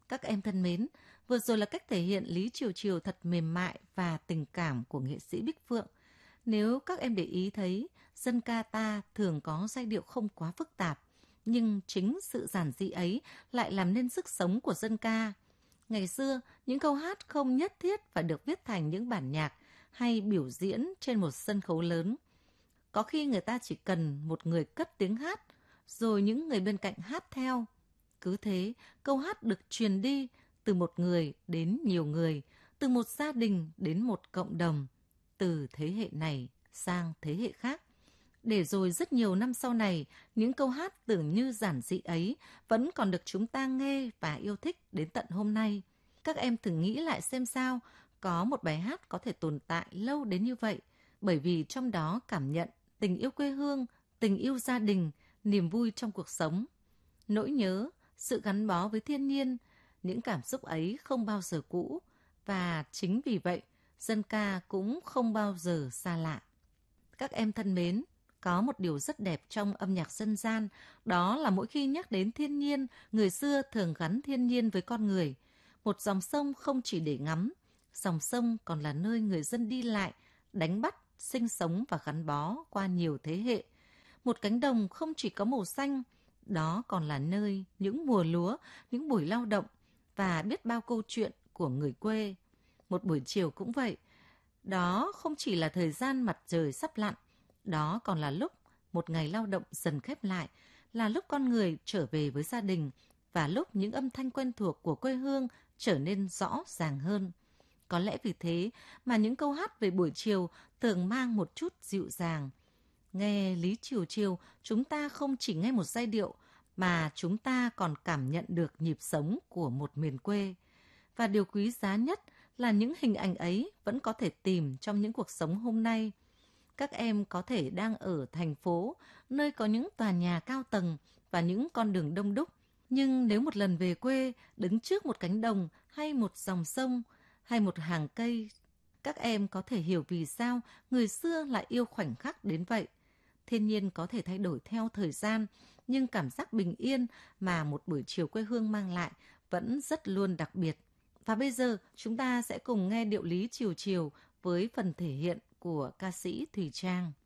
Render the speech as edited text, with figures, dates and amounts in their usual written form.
Các em thân mến, vừa rồi là cách thể hiện lý chiều chiều thật mềm mại và tình cảm của nghệ sĩ Bích Phượng. Nếu các em để ý thấy, dân ca ta thường có giai điệu không quá phức tạp, nhưng chính sự giản dị ấy lại làm nên sức sống của dân ca. Ngày xưa, những câu hát không nhất thiết phải được viết thành những bản nhạc hay biểu diễn trên một sân khấu lớn. Có khi người ta chỉ cần một người cất tiếng hát, rồi những người bên cạnh hát theo. Cứ thế, câu hát được truyền đi từ một người đến nhiều người, từ một gia đình đến một cộng đồng, từ thế hệ này sang thế hệ khác. Để rồi rất nhiều năm sau này, những câu hát tưởng như giản dị ấy vẫn còn được chúng ta nghe và yêu thích đến tận hôm nay. Các em thử nghĩ lại xem sao, có một bài hát có thể tồn tại lâu đến như vậy, bởi vì trong đó cảm nhận tình yêu quê hương, tình yêu gia đình, niềm vui trong cuộc sống. Nỗi nhớ, sự gắn bó với thiên nhiên, những cảm xúc ấy không bao giờ cũ, và chính vì vậy, dân ca cũng không bao giờ xa lạ. Các em thân mến, có một điều rất đẹp trong âm nhạc dân gian, đó là mỗi khi nhắc đến thiên nhiên, người xưa thường gắn thiên nhiên với con người. Một dòng sông không chỉ để ngắm, dòng sông còn là nơi người dân đi lại, đánh bắt, sinh sống và gắn bó qua nhiều thế hệ. Một cánh đồng không chỉ có màu xanh, đó còn là nơi những mùa lúa, những buổi lao động và biết bao câu chuyện của người quê. Một buổi chiều cũng vậy, đó không chỉ là thời gian mặt trời sắp lặn, đó còn là lúc một ngày lao động dần khép lại, là lúc con người trở về với gia đình và lúc những âm thanh quen thuộc của quê hương trở nên rõ ràng hơn. Có lẽ vì thế mà những câu hát về buổi chiều thường mang một chút dịu dàng. Nghe Lý Chiều Chiều, chúng ta không chỉ nghe một giai điệu, mà chúng ta còn cảm nhận được nhịp sống của một miền quê. Và điều quý giá nhất là những hình ảnh ấy vẫn có thể tìm trong những cuộc sống hôm nay. Các em có thể đang ở thành phố, nơi có những tòa nhà cao tầng và những con đường đông đúc. Nhưng nếu một lần về quê, đứng trước một cánh đồng hay một dòng sông hay một hàng cây, các em có thể hiểu vì sao người xưa lại yêu khoảnh khắc đến vậy. Thiên nhiên có thể thay đổi theo thời gian, nhưng cảm giác bình yên mà một buổi chiều quê hương mang lại vẫn rất luôn đặc biệt. Và bây giờ chúng ta sẽ cùng nghe điệu Lý Chiều Chiều với phần thể hiện của ca sĩ Thùy Trang.